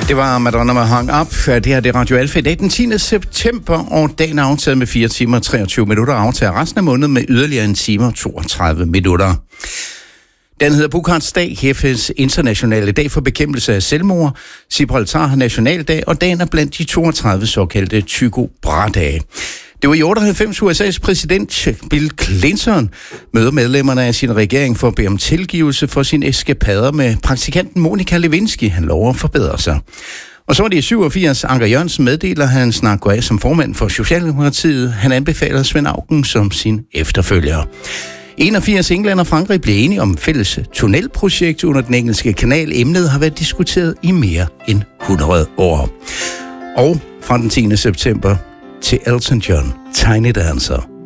Det var Madonna med Hang Up. Det her det er Radio Alfa i dag den 10. september, og dagen er aftaget med 4 timer og 23 minutter, og aftager resten af måneden med yderligere 1 time og 32 minutter. Den hedder Bukarts Dag, FN's internationale dag for bekæmpelse af selvmord. Gibraltar har nationaldag, og dagen er blandt de 32 såkaldte Tycho Brahe-dage. Det var i 98 USA's præsident Bill Clinton møder medlemmerne af sin regering for at bede om tilgivelse for sine eskapader med praktikanten Monica Lewinsky. Han lover at forbedre sig. Og så var det i 87, Anker Jørgensen meddeler, at han snart går af som formand for Socialdemokratiet. Han anbefaler Svend Auken som sin efterfølger. 81 England og Frankrig blev enige om fælles tunnelprojekt under den engelske kanal. Emnet har været diskuteret i mere end 100 år. Og fra den 10. september til Elton John, Tiny Dancer.